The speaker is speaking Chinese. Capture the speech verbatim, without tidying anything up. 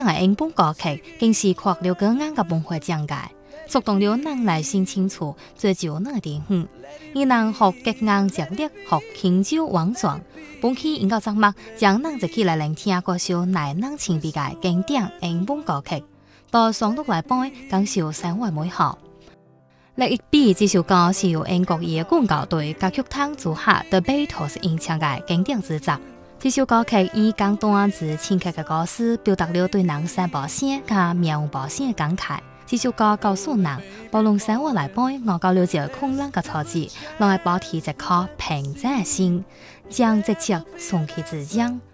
係英本歌曲，更是跨了個眼嘅文化障界，觸動了人內心清楚追求那點遠。而人學激硬直力，學輕招莽撞，本期應該怎麼將人一起來聆聽嗰首耐人情別嘅經典英本歌曲，到上錄來背感受生活美好。另一筆這首歌是由英國搖滾樂隊歌曲湯組合 The Beatles 演唱嘅經典之作。這首歌曲以簡單之深刻嘅歌詞，表達了對人生保險及命運保險嘅感慨。這首歌告訴人，無論生活來背，我搞了一個困難嘅挫折，讓我保持一顆平靜嘅心，將一切順其自然。